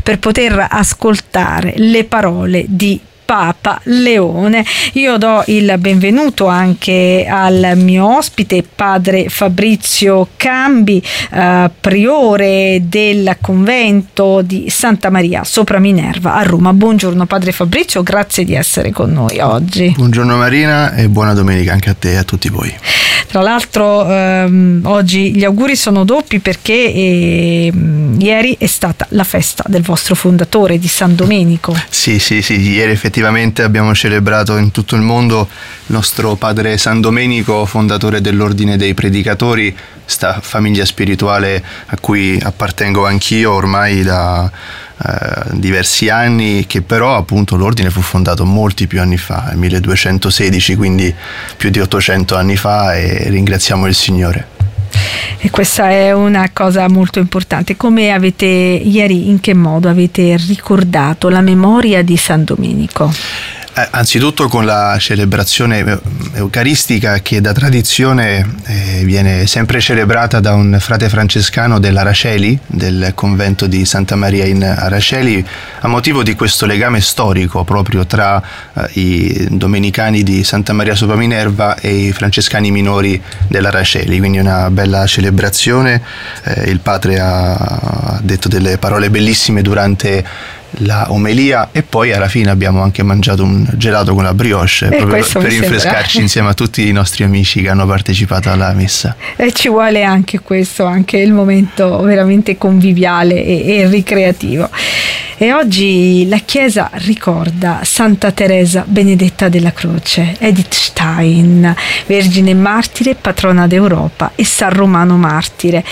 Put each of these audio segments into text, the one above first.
per poter ascoltare le parole di Papa Leone. Io do il benvenuto anche al mio ospite, padre Fabrizio Cambi, priore del convento di Santa Maria sopra Minerva a Roma. Buongiorno padre Fabrizio, grazie di essere con noi oggi. Buongiorno Marina e buona domenica anche a te e a tutti voi. Tra l'altro oggi gli auguri sono doppi perché ieri è stata la festa del vostro fondatore di San Domenico. Sì, ieri effettivamente abbiamo celebrato in tutto il mondo il nostro padre San Domenico, fondatore dell'Ordine dei Predicatori, sta famiglia spirituale a cui appartengo anch'io ormai da diversi anni, che però appunto l'ordine fu fondato molti più anni fa, nel 1216, quindi più di 800 anni fa, e ringraziamo il Signore. E questa è una cosa molto importante. Come avete ieri, in che modo avete ricordato la memoria di San Domenico? Anzitutto con la celebrazione eucaristica che da tradizione viene sempre celebrata da un frate francescano dell'Araceli, del convento di Santa Maria in Araceli, a motivo di questo legame storico proprio tra i domenicani di Santa Maria sopra Minerva e i francescani minori dell'Araceli, quindi una bella celebrazione. Il padre ha detto delle parole bellissime durante la omelia e poi alla fine abbiamo anche mangiato un gelato con la brioche proprio per rinfrescarci insieme a tutti i nostri amici che hanno partecipato alla messa. E ci vuole anche questo, anche il momento veramente conviviale e ricreativo. E oggi la Chiesa ricorda Santa Teresa Benedetta della Croce, Edith Stein, Vergine Martire, patrona d'Europa, e San Romano Martire.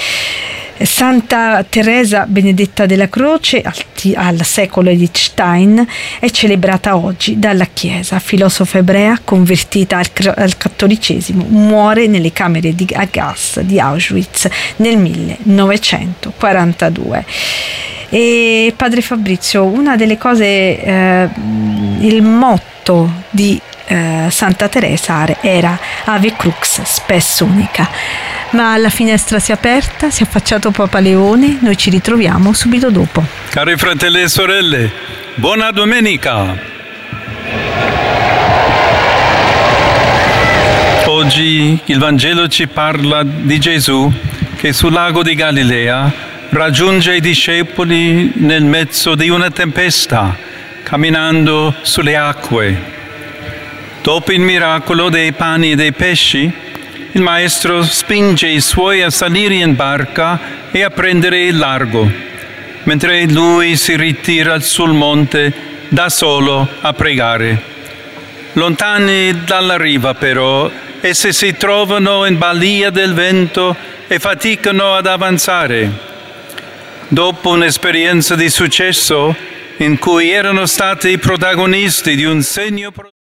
Santa Teresa Benedetta della Croce, al secolo Edith Stein, è celebrata oggi dalla Chiesa, filosofa ebrea convertita al cattolicesimo, muore nelle camere di gas di Auschwitz nel 1942. E padre Fabrizio, una delle cose, il motto di Santa Teresa era Ave Crux, spes unica. Ma la finestra si è aperta, si è affacciato Papa Leone, noi ci ritroviamo subito dopo. Cari fratelli e sorelle, buona domenica! Oggi il Vangelo ci parla di Gesù che sul lago di Galilea raggiunge i discepoli nel mezzo di una tempesta, camminando sulle acque. Dopo il miracolo dei pani e dei pesci, il maestro spinge i suoi a salire in barca e a prendere il largo, mentre lui si ritira sul monte da solo a pregare. Lontani dalla riva però, essi si trovano in balia del vento e faticano ad avanzare. Dopo un'esperienza di successo in cui erano stati protagonisti di un segno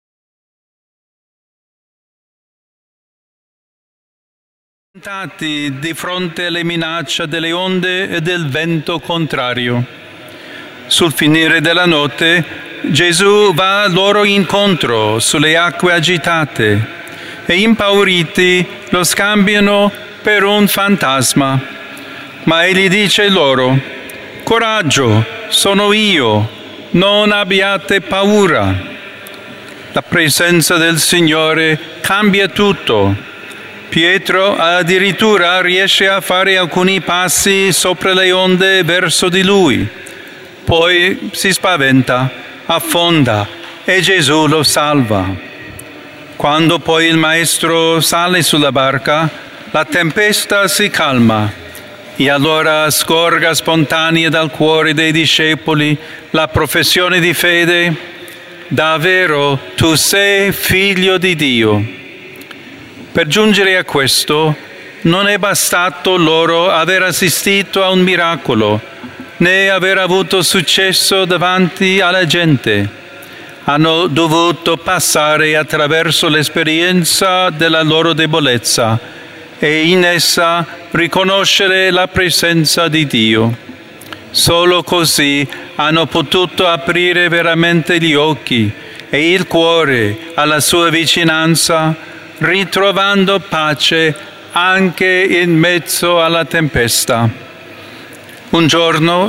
di fronte alle minacce delle onde e del vento contrario. Sul finire della notte, Gesù va loro incontro sulle acque agitate e impauriti lo scambiano per un fantasma. Ma egli dice loro: «Coraggio, sono io, non abbiate paura». La presenza del Signore cambia tutto. Pietro addirittura riesce a fare alcuni passi sopra le onde verso di lui. Poi si spaventa, affonda e Gesù lo salva. Quando poi il maestro sale sulla barca, la tempesta si calma e allora scorga spontanea dal cuore dei discepoli la professione di fede: davvero tu sei figlio di Dio. Per giungere a questo, non è bastato loro aver assistito a un miracolo, né aver avuto successo davanti alla gente. Hanno dovuto passare attraverso l'esperienza della loro debolezza e in essa riconoscere la presenza di Dio. Solo così hanno potuto aprire veramente gli occhi e il cuore alla sua vicinanza, ritrovando pace anche in mezzo alla tempesta. Un giorno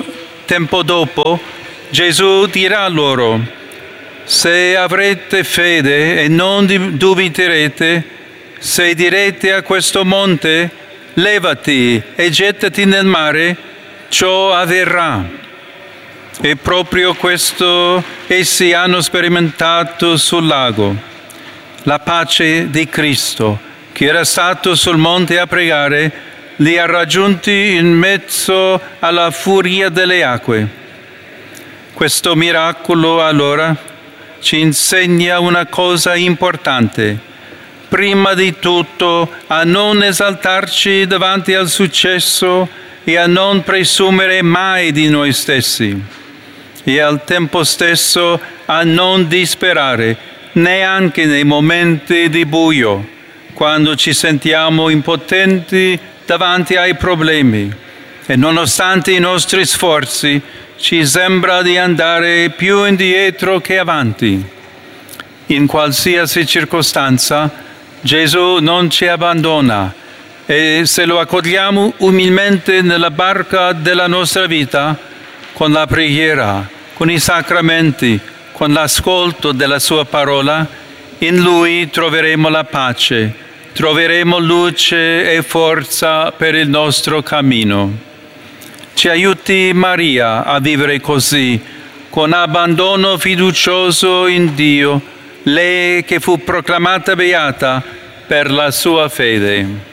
tempo dopo, Gesù dirà loro: se avrete fede e non dubiterete, se direte a questo monte, levati e gettati nel mare, ciò avverrà. E proprio questo essi hanno sperimentato sul lago. La pace di Cristo, che era stato sul monte a pregare, li ha raggiunti in mezzo alla furia delle acque. Questo miracolo allora ci insegna una cosa importante. Prima di tutto a non esaltarci davanti al successo e a non presumere mai di noi stessi. E al tempo stesso a non disperare, neanche nei momenti di buio, quando ci sentiamo impotenti davanti ai problemi e nonostante i nostri sforzi ci sembra di andare più indietro che avanti. In qualsiasi circostanza Gesù non ci abbandona e se lo accogliamo umilmente nella barca della nostra vita, con la preghiera, con i sacramenti, con l'ascolto della sua parola, in Lui troveremo la pace, troveremo luce e forza per il nostro cammino. Ci aiuti Maria a vivere così, con abbandono fiducioso in Dio, lei che fu proclamata beata per la sua fede.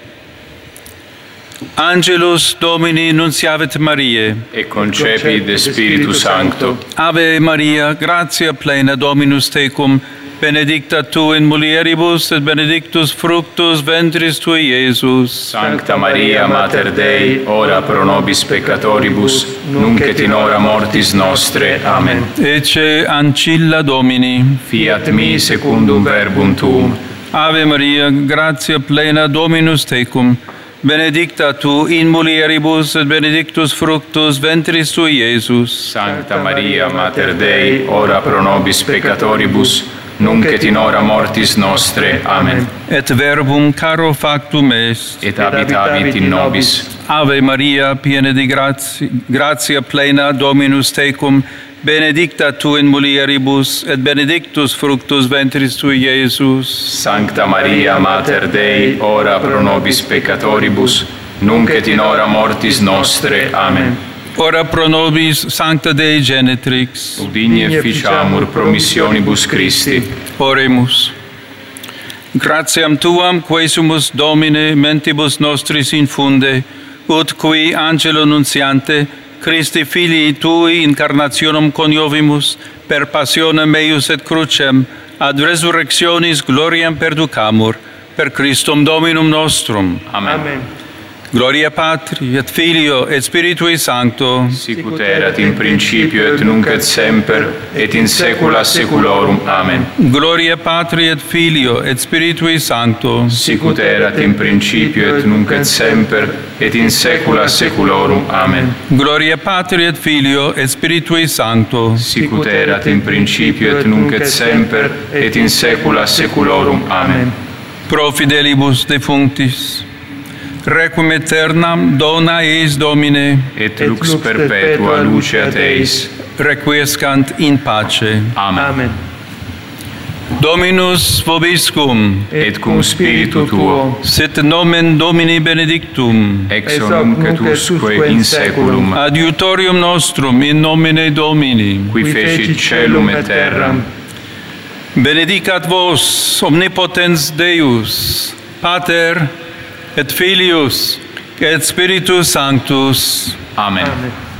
Angelus Domini nunciavit Mariae, et concepit de Spiritu Sancto. Ave Maria, gratia plena Dominus tecum, benedicta tu in mulieribus, et benedictus fructus ventris tui, Iesus. Sancta Maria, Mater Dei, ora pro nobis peccatoribus, nunc et in hora mortis nostre. Amen. Ecce ancilla Domini. Fiat mi secundum verbum tuum. Ave Maria, gratia plena Dominus tecum, benedicta tu in mulieribus, et benedictus fructus ventris tui, Iesus. Sancta Maria, Mater Dei, ora pro nobis peccatoribus, nunc et in hora mortis nostre. Amen. Et verbum caro factum est. Et habitavit in nobis. Ave Maria, piena di gratia plena Dominus tecum, benedicta tu in mulieribus, et benedictus fructus ventris tui, Iesus. Sancta Maria, Mater Dei, ora pro nobis peccatoribus, nunc et in hora mortis nostre. Amen. Ora pro nobis Sancta Dei Genetrix. Udigne ficiamur promissionibus Christi. Oremus. Gratiam Tuam, quesumus Domine, mentibus nostris infunde, ut qui angelo nunciante, Christi Filii Tui incarnationem coniovimus, per passionem meius et crucem, ad resurrectionis gloriam perducamur, per Christum Dominum nostrum. Amen. Amen. Gloria Patri, et Filio, et Spiritui Sancto. Sicut erat in principio, et nunc et semper, et in saecula saeculorum. Amen. Gloria Patri, et Filio, et Spiritui Sancto. Sicut erat in principio, et nunc et semper, et in saecula saeculorum. Amen. Gloria Patri, et Filio, et Spiritui Sancto. Sicut erat in principio, et nunc et semper, et in saecula saeculorum. Amen. Pro fidelibus defunctis, requiem aeternam dona eis Domine, et lux perpetua luceat eis. Requiescant in pace. Amen. Amen. Dominus vobiscum, et cum spiritu tuo, sit nomen Domini benedictum, ex nunc et usque in saeculum. Adiutorium nostrum in nomine Domini, qui fecit caelum et terram. Benedicat vos omnipotens Deus, Pater et Filius et Spiritus Sanctus. Amen. Amen.